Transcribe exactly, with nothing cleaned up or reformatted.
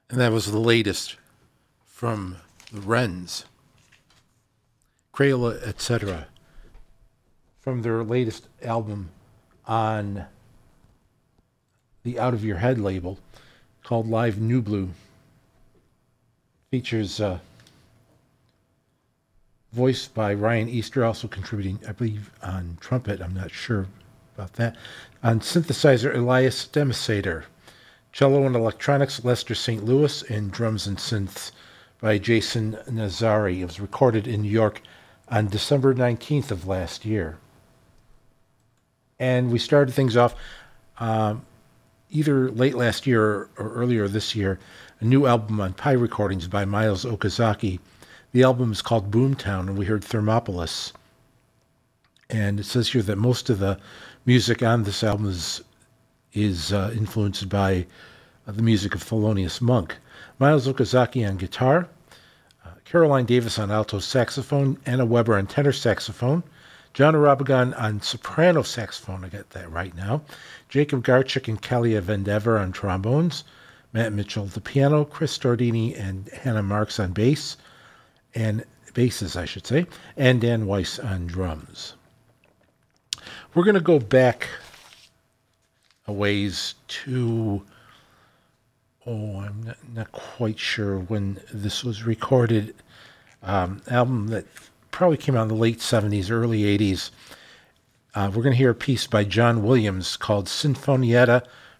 And that was the latest from the Wrens, Crayola, et cetera, from their latest album on the Out of Your Head label called Live New Blue. Features uh, voiced by Ryan Easter, also contributing, I believe, on trumpet. I'm not sure about that. On synthesizer, Elias Demisator. Cello and electronics, Lester Saint Louis, and drums and synths by Jason Nazari. It was recorded in New York on December nineteenth of last year. And we started things off um, either late last year or, or earlier this year, a new album on Pi Recordings by Miles Okazaki. The album is called Boomtown, and we heard Thermopolis. And it says here that most of the music on this album is is uh, influenced by uh, the music of Thelonious Monk. Miles Okazaki on guitar, uh, Caroline Davis on alto saxophone, Anna Weber on tenor saxophone, John Arabagan on soprano saxophone, I get that right now, Jacob Garchik and Kalia Vendever on trombones, Matt Mitchell the piano, Chris Stordini and Hannah Marks on bass, and basses, I should say, and Dan Weiss on drums. We're going to go back a ways to, oh, I'm not, not quite sure when this was recorded. Um, album that probably came out in the late seventies, early eighties. Uh, we're going to hear a piece by John Williams called Sinfonietta